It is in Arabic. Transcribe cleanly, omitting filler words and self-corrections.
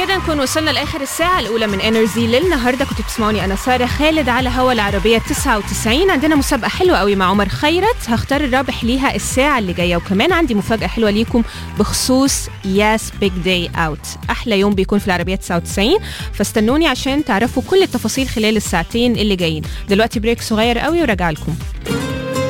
وبكده نكون وصلنا لآخر الساعة الأولى من انرجي للنهاردة. كنت بتسمعوني أنا سارة خالد على هوا العربية 99. عندنا مسابقة حلوة قوي مع عمر خيرت، هختار الرابح ليها الساعة اللي جاية، وكمان عندي مفاجأة حلوة ليكم بخصوص ياس بيج داي اوت، أحلى يوم بيكون في العربية 99. فاستنوني عشان تعرفوا كل التفاصيل خلال الساعتين اللي جايين. دلوقتي بريك صغير قوي وراجع لكم.